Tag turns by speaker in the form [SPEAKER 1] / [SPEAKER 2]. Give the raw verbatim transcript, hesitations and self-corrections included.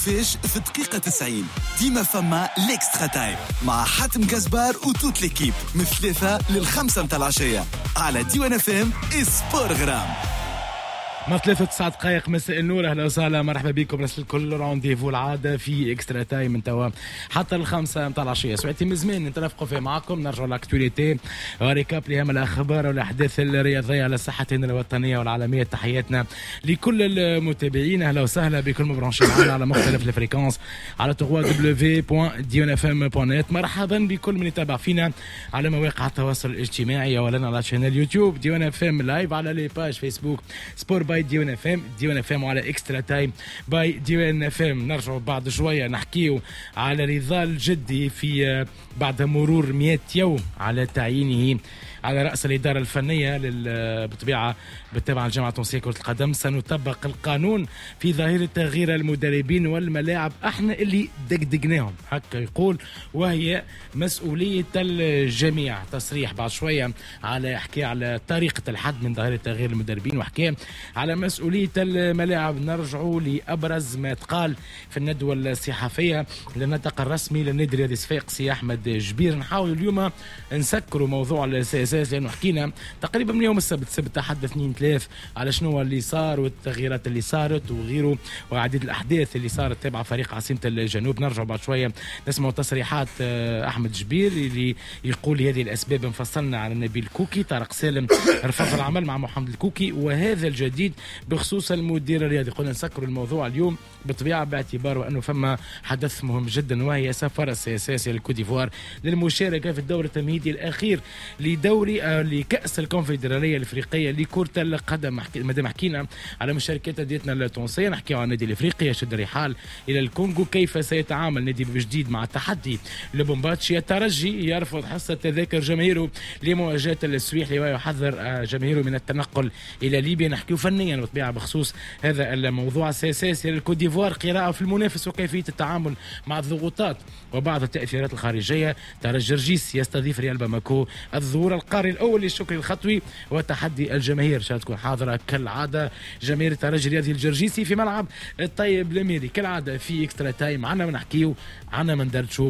[SPEAKER 1] فيش في دقيقة تسعين ديما فما ليكسترا تايم مع حاتم جزبار وتوت ليكيب من ثلاثة للخمسة متاع العشية على ديوان اف ام سبورغرام.
[SPEAKER 2] ما ثلاثة وتسعة دقائق مساء النور، اهلا وسهلا مرحبا بكم رسل الكل. رونديفو العاده في اكسترا تايم من توا حتى الخمسه متاع العشيه. سعيتي من زمان نترافقوا فيه معكم، نرجعوا لاكتواليتي وريكاب لاهم الاخبار والاحداث الرياضيه على ساحتنا الوطنيه والعالميه. تحياتنا لكل المتابعين، اهلا وسهلا بكل مبرونشين معنا على مختلف الفريكونس على تغوا دبليو بوان ديون اف ام بوان نت. مرحبا بكل من يتابع فينا على مواقع التواصل الاجتماعي ولنا على شانل يوتيوب ديون اف ام لايف، على لي باج فيسبوك سبور باي ديوان اف ام ديوان اف ام، وعلى اكسترا تايم باي ديوان اف ام. نرجعوا بعد شويه نحكيو على رضا الجدي في بعد مرور مئة يوم على تعيينه على رأس الإدارة الفنية بالطبيعة بالتابعة الجامعة التونسية كرة القدم. سنطبق القانون في ظاهرة تغيير المدربين والملاعب، احنا اللي دقدقناهم هكا يقول، وهي مسؤولية الجميع. تصريح بعد شوية على حكي على طريقة الحد من ظاهرة تغيير المدربين، وحكي على مسؤولية الملاعب. نرجعوا لأبرز ما تقال في الندوة الصحفية للنطق الرسمي للنادي الرياضي صفاقسي أحمد جبير. نحاول اليوم نسكروا موضوع السياسة لأنه حكينا تقريبا من يوم السبت السبت تحدث اثنين ثلاث على شنو اللي صار والتغييرات اللي صارت وغيره وعديد الأحداث اللي صارت تبع فريق عاصمة الجنوب. نرجع بعد شوية نسمع تصريحات أحمد جبير اللي يقول هذه الأسباب انفصلنا على نبيل كوكي. طارق سالم رفض العمل مع محمد الكوكي، وهذا الجديد بخصوص المدير الرياضي. قلنا نسكروا الموضوع اليوم بالطبيعة باعتبار أنه فما حدث مهم جدا، وهي سفر السياسي للكوت ديفوار للمشاركة في الدور التمهيدي الأخير لدوري آه لكأس الكونفدرالية الافريقية لكرة القدم. مادام حكينا على مشاركات انديتنا التونسية، نحكي عن النادي الافريقي يشد الرحال الى الكونغو. كيف سيتعامل نادي بجديد مع تحدي لبومباتشي؟ الترجي يرفض حصة تذاكر جماهيره لمواجهة السويحلي ويحذر آه جماهيره من التنقل الى ليبيا. نحكي فنيا بالطبيعة بخصوص هذا الموضوع السياسي للكوت ديفوار، قراءة في المنافس وكيفية التعامل مع الضغوطات وبعض التأثيرات الخارجية. ترجي جرجيس يستضيف ريال باماكو الظهور القاري الأول للشكر الخطوي وتحدي الجماهير. شاء تكون حاضرة كالعادة جماهير الترجي الرياضي الجرجيسي في ملعب الطيب الأميري كالعادة في اكسترا تايم. عنا من نحكيو عنا من دردشو